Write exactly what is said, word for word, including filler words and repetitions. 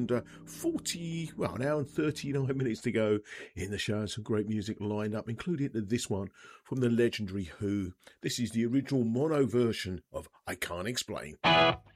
and uh, forty, well, an hour and thirty-nine minutes to go in the show. Some great music lined up, including this one from the legendary Who. This is the original mono version of I Can't Explain.